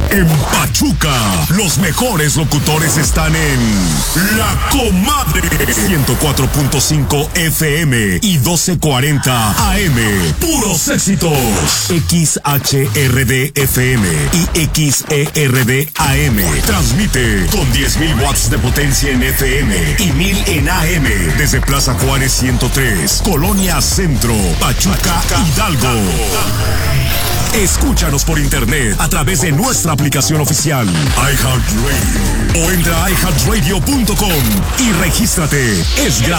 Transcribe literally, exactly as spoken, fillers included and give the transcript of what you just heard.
En Pachuca, los mejores locutores están en La Comadre. ciento cuatro punto cinco F M y doce cuarenta A M. Puros éxitos. X H R D F M y X E R D A M. Transmite con diez mil watts de potencia en F M y mil en A M. Desde Plaza Juárez ciento tres, Colonia Centro, Pachuca, Hidalgo. Escúchanos por internet a través de nuestra aplicación oficial iHeartRadio o entra a i heart radio punto com y regístrate. Es gratis.